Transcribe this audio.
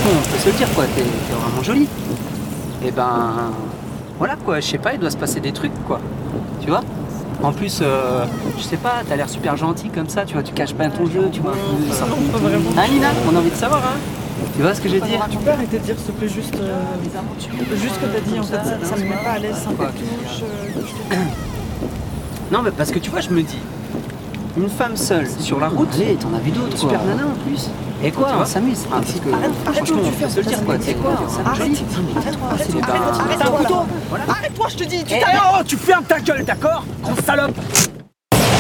franchement, on peut se le dire, quoi, t'es vraiment jolie. Et ben, voilà, quoi, je sais pas, il doit se passer des trucs, quoi. Tu vois? En plus, je sais pas, t'as l'air super gentil comme ça, tu vois, tu caches pas ton jeu, tu vois. Non, pas vraiment. Hein, Lina, on a envie de savoir, hein. Tu vois ce que je veux dire? Tu peux arrêter de dire s'il te plaît juste ce que t'as dit en fait, ça me met pas à l'aise, ça me touche. Non, mais parce que tu vois, je me dis, une femme seule sur la route, allez, t'en as vu d'autres, super nana en plus. Et quoi, on s'amuse. Parce que franchement, on peut se le dire, quoi. C'est quoi? Arrête, arrête, Arrête, t'as un couteau. Arrête-toi, je te dis, Tu fermes ta gueule, d'accord? Grosse salope.